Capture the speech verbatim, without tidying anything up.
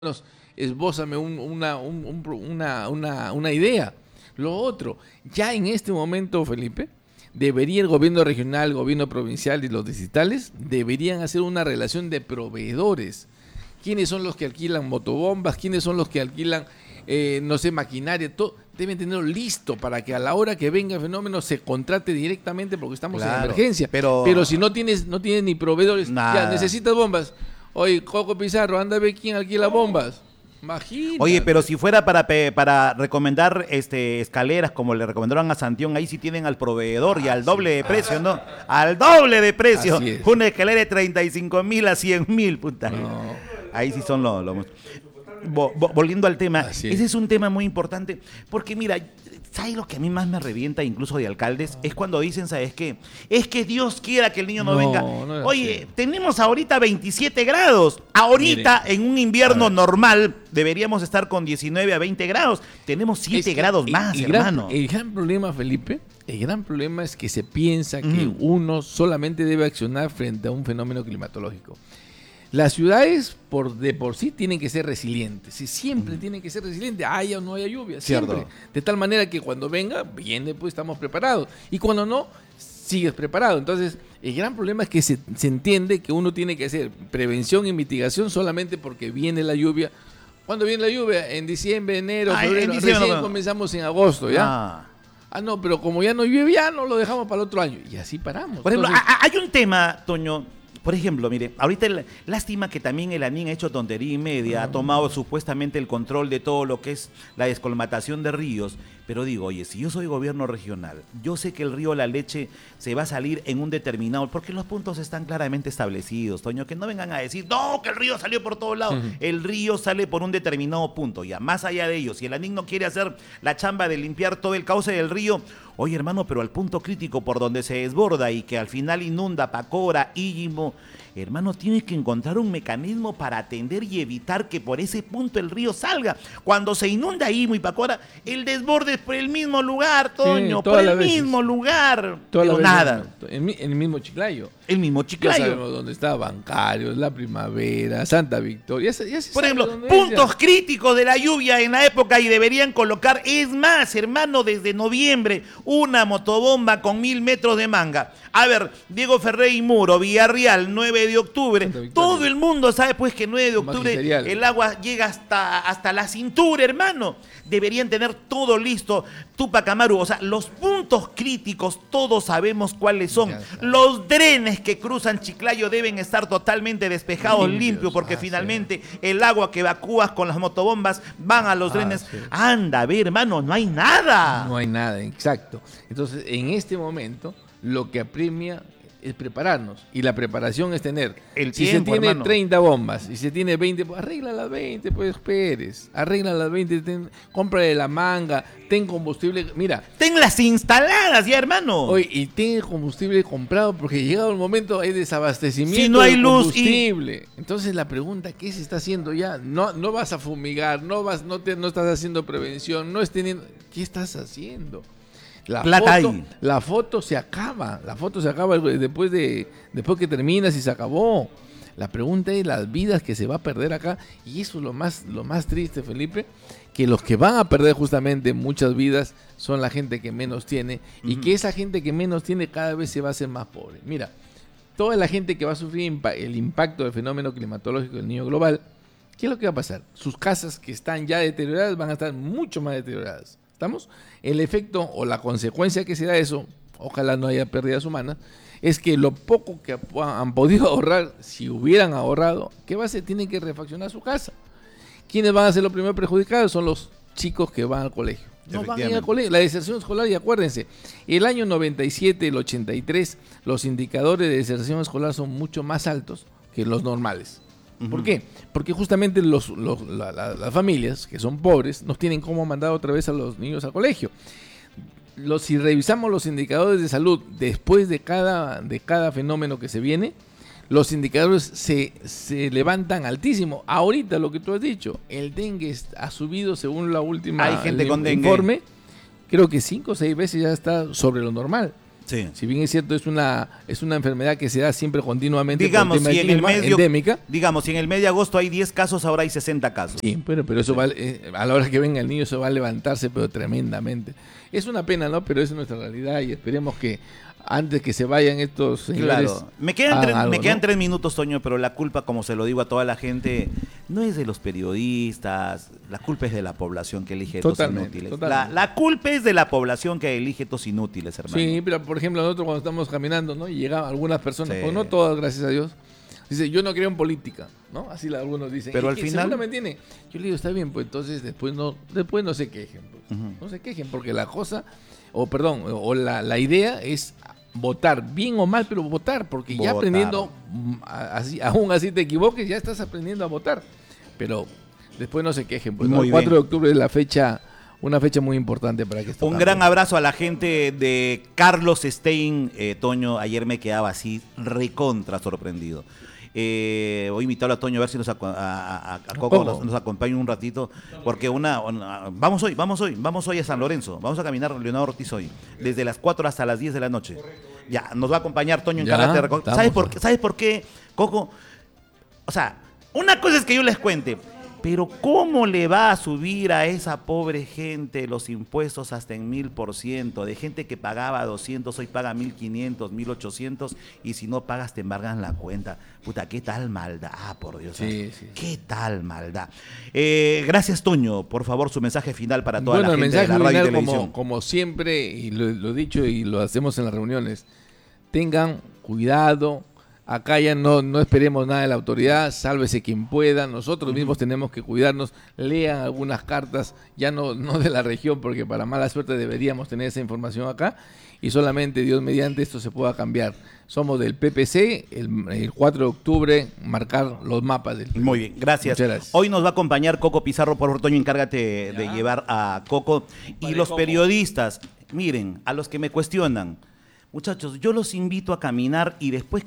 menos esbózame un, una, un, un, una, una, una idea. Lo otro, ya en este momento, Felipe, debería el gobierno regional, el gobierno provincial y los distritales deberían hacer una relación de proveedores. ¿Quiénes son los que alquilan motobombas? ¿Quiénes son los que alquilan, eh, no sé, maquinaria? Todo, deben tenerlo listo para que a la hora que venga el fenómeno se contrate directamente porque estamos claro, en emergencia. Pero, pero si no tienes, no tienes ni proveedores, nada. Ya necesitas bombas. Oye, Coco Pizarro, anda a ver quién alquila bombas. Imagínate. Oye, pero si fuera para para recomendar este escaleras como le recomendaron a Santión, ahí sí tienen al proveedor ah, y al sí. doble de precio, ¿no? Al doble de precio. Una escalera de treinta y cinco mil a cien mil, puta. No. Ahí sí son los... los... Volviendo al tema, ese es un tema muy importante, porque mira, ¿sabes lo que a mí más me revienta incluso de alcaldes? Es cuando dicen, ¿sabes qué? Es que Dios quiera que el niño no, no venga. No Oye, así. Tenemos ahorita veintisiete grados. Ahorita, Miren, en un invierno normal, deberíamos estar con diecinueve a veinte grados. Tenemos siete grados más, el, el hermano. Gran, el gran problema, Felipe, el gran problema es que se piensa que mm. uno solamente debe accionar frente a un fenómeno climatológico. Las ciudades por de por sí tienen que ser resilientes, y siempre mm. tienen que ser resilientes, haya o no haya lluvia, siempre. Cierto. De tal manera que cuando venga, viene, pues estamos preparados, y cuando no, sigues preparado. Entonces, el gran problema es que se, se entiende que uno tiene que hacer prevención y mitigación solamente porque viene la lluvia. ¿Cuándo viene la lluvia? En diciembre, enero, ah, febrero, en diciembre, recién no, comenzamos en agosto, ¿ya? Ah. ah, no, pero como ya no llueve, ya no lo dejamos para el otro año, y así paramos. Por ejemplo, Entonces, hay un tema, Toño. Por ejemplo, mire, ahorita el, lástima que también el ANIN ha hecho tontería y media, ha tomado supuestamente el control de todo lo que es la descolmatación de ríos, pero digo, oye, si yo soy gobierno regional, yo sé que el río La Leche se va a salir en un determinado, porque los puntos están claramente establecidos, Toño, que no vengan a decir, no, que el río salió por todos lados, uh-huh. El río sale por un determinado punto, ya, más allá de ello, si el ANIN no quiere hacer la chamba de limpiar todo el cauce del río, oye, hermano, pero al punto crítico por donde se desborda y que al final inunda Pacora, Íllimo, hermano, tienes que encontrar un mecanismo para atender y evitar que por ese punto el río salga. Cuando se inunda Íllimo y Pacora, el desborde es por el mismo lugar, Toño, sí, por el mismo veces. lugar. Toda pero nada. En el mismo Chiclayo. El mismo Chiclayo. Ya sabemos dónde está Bancarios, La Primavera, Santa Victoria. Ya, ya se por ejemplo, puntos críticos de la lluvia en la época y deberían colocar, es más, hermano, desde noviembre, una motobomba con mil metros de manga. A ver, Diego Ferrey y Muro, Villarreal, nueve de octubre. Todo el mundo sabe pues que nueve de octubre el agua llega hasta, hasta la cintura, hermano. Deberían tener todo listo. Tupac Amaru, o sea, los puntos críticos todos sabemos cuáles son. Los drenes que cruzan Chiclayo deben estar totalmente despejados, limpios, limpios porque ah, finalmente sí. el agua que evacúas con las motobombas van a los ah, drenes. Sí. Anda, a ver, hermano, no hay nada. No hay nada, exacto. Entonces, en este momento, lo que apremia es prepararnos, y la preparación es tener, el si tiempo, se tiene hermano. treinta bombas y se tiene veinte, pues arregla las veinte, pues Pérez, arregla las veinte, ten, cómprale la manga, ten combustible, mira. Ten las instaladas ya, hermano. Oye, y ten el combustible comprado, porque llegado el momento hay desabastecimiento si no hay de luz combustible. Y... Entonces la pregunta, ¿qué se está haciendo ya? No, no vas a fumigar, no vas, no te, no estás haciendo prevención, no es teniendo, ¿qué estás haciendo? La foto, la foto se acaba, la foto se acaba después de después que terminas y se acabó. La pregunta es las vidas que se va a perder acá, y eso es lo más, lo más triste, Felipe, que los que van a perder justamente muchas vidas son la gente que menos tiene, uh-huh. y que esa gente que menos tiene cada vez se va a hacer más pobre. Mira, toda la gente que va a sufrir el impacto del fenómeno climatológico del Niño Global, ¿qué es lo que va a pasar? Sus casas que están ya deterioradas van a estar mucho más deterioradas. ¿Estamos? El efecto o la consecuencia que se da eso, ojalá no haya pérdidas humanas, es que lo poco que han podido ahorrar, si hubieran ahorrado, ¿qué va a hacer? Tienen que refaccionar su casa. ¿Quiénes van a ser los primeros perjudicados? Son los chicos que van al colegio. No van a ir al colegio. La deserción escolar, y acuérdense, el año noventa y siete, el ochenta y tres, los indicadores de deserción escolar son mucho más altos que los normales. ¿Por qué? Porque justamente los, los, la, la, las familias que son pobres no tienen cómo mandar otra vez a los niños al colegio. Los, si revisamos los indicadores de salud después de cada, de cada fenómeno que se viene, los indicadores se, se levantan altísimo. Ahorita lo que tú has dicho, el dengue ha subido según la última Hay gente con dengue. informe, creo que cinco o seis veces ya está sobre lo normal. Sí. Si bien es cierto, es una, es una enfermedad que se da siempre continuamente. Digamos, si en el medio, endémica. Digamos, si en el mes de agosto hay diez casos, ahora hay sesenta casos. Sí, pero, pero eso va, eh, a la hora que venga el niño, eso va a levantarse, pero tremendamente. Es una pena, ¿no? Pero es nuestra realidad y esperemos que antes que se vayan estos señores... Claro. Me quedan, tres, algo, me quedan ¿no? tres minutos, Toño, pero la culpa, como se lo digo a toda la gente, no es de los periodistas, la culpa es de la población que elige estos inútiles. La, la culpa es de la población que elige estos inútiles, hermano. Sí, pero por ejemplo, nosotros cuando estamos caminando, ¿no? Y llegan algunas personas, Sí. pues no todas, gracias a Dios, dice, yo no creo en política, ¿no? Así la, algunos dicen. Pero y, al y final... seguramente tiene. Yo le digo, está bien, pues entonces después no, después no se quejen, pues. Uh-huh. No se quejen, porque la cosa, o perdón, o la, la idea es votar, bien o mal, pero votar, porque votar. Ya aprendiendo, así, aún así te equivoques, ya estás aprendiendo a votar. Pero después no se quejen, pues ¿no? El cuatro de octubre es la fecha, una fecha muy importante para que esto Un cambie. gran abrazo a la gente de Carlos Stein, eh, Toño, ayer me quedaba así recontra sorprendido. Eh, voy a invitarlo a Toño a ver si nos, a, a, a Coco nos, nos acompaña un ratito, porque una, una vamos hoy, vamos hoy, vamos hoy a San Lorenzo, vamos a caminar Leonardo Ortiz hoy, desde las cuatro hasta las diez de la noche. Ya, nos va a acompañar Toño en Karate. ¿Sabes por qué? ¿Sabes por qué, Coco? O sea, una cosa es que yo les cuente, pero ¿cómo le va a subir a esa pobre gente los impuestos hasta en mil por ciento? De gente que pagaba doscientos, hoy paga mil quinientos, mil ochocientos, y si no pagas te embargan la cuenta. Puta, qué tal maldad, por Dios. Sí, sí. Qué tal maldad. Eh, gracias, Toño. Por favor, su mensaje final para toda bueno, la gente de la radio y televisión. Como, como siempre, y lo, lo he dicho y lo hacemos en las reuniones, tengan cuidado. Acá ya no, no esperemos nada de la autoridad, sálvese quien pueda, nosotros mismos tenemos que cuidarnos, lean algunas cartas, ya no, no de la región, porque para mala suerte deberíamos tener esa información acá, y solamente Dios mediante esto se pueda cambiar. Somos del P P C, el, el cuatro de octubre, marcar los mapas del P P C. Muy bien, gracias. gracias. Hoy nos va a acompañar Coco Pizarro, por favor, Toño, encárgate ya. de llevar a Coco. Y los Coco. periodistas, miren, a los que me cuestionan, muchachos, yo los invito a caminar y después